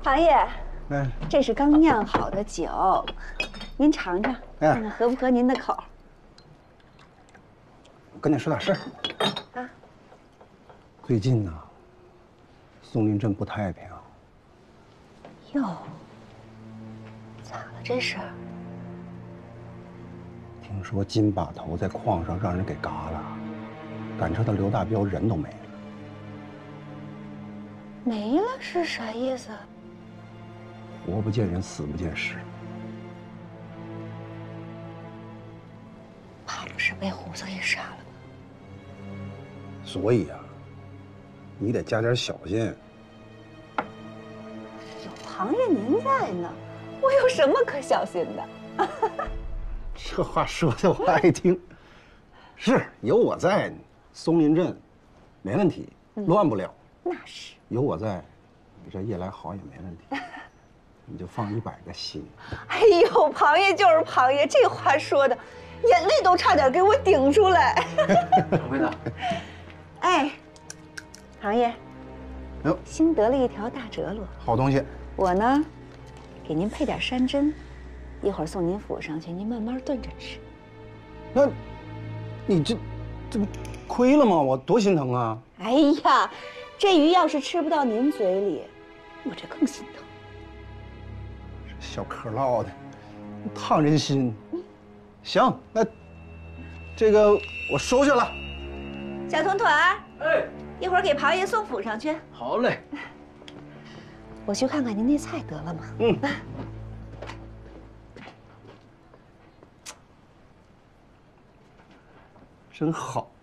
庞爷， 哎， 这是刚酿好的酒，您尝尝，看看合不合您的口。 我跟你说点事儿。 啊， 最近呢，松林镇不太平。 哟，咋了这是？ 听说金把头在矿上让人给嘎了，赶车的刘大彪人都没了。 没了是啥意思？ 活不见人，死不见尸。 怕不是被虎子给杀了吧？ 所以啊，你得加点小心。 有庞爷您在呢，我有什么可小心的？ 这话说的我爱听。是有我在，松林镇没问题，乱不了。 那是。 有我在，你这夜来好也没问题。你就放100个心。 哎呦，庞爷就是庞爷，这话说的，眼泪都差点给我顶出来。 掌柜的， 哎，庞爷， 哟， 新得了一条大折罗， 好东西。 我呢，给您配点山珍，一会儿送您府上去，您慢慢炖着吃。 那，你这不亏了吗？我多心疼啊！ 哎呀，这鱼要是吃不到您嘴里，我这更心疼。 小嗑唠的，烫人心。行，那这个我收下了。 小团团， 哎， 一会儿给庞爷送府上去。 好嘞。 我去看看您那菜得了吗？ 嗯。真好。